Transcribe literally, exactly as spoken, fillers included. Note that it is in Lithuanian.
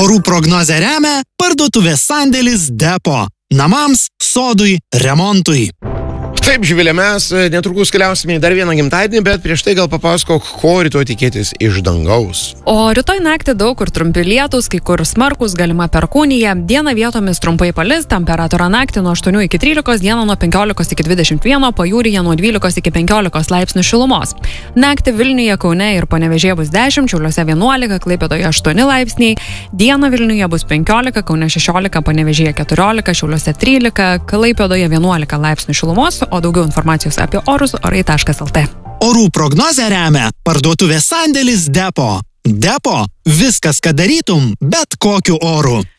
Orų prognozę remia parduotuvės sandėlis Depo. Namams, sodui, remontui. Taip, Živilė, mes netrukus keliausime į dar vieną gimtadienį, bet prieš tai gal papasakok, ko rytoj tikėtis iš dangaus. O rytoj naktį daug kur trumpi lietūs, kai kur smarkus, galima perkūnija, dieną vietomis trumpai palis, temperatūra naktį nuo aštuonių iki trylikos, dieną nuo penkiolikos iki dvidešimt vieno, pajūryje nuo dvylikos iki penkiolikos laipsnių šilumos. Naktį Vilniuje, Kaune ir Panevėžyje bus dešimt, Šiauliuose vienuolika, Klaipėdoje aštuoni laipsniai, dieną Vilniuje bus penkiolika, Kaune šešiolika, Panevėžyje keturiolika, Šiauliuose trylika, Klaipėdoje vienuolika laipsnių šilumos, o daugiau informacijos apie orus orai taškas lt. Orų prognozę remia parduotuvės sandėlis Depo. Depo – viskas, ką darytum, bet kokiu oru.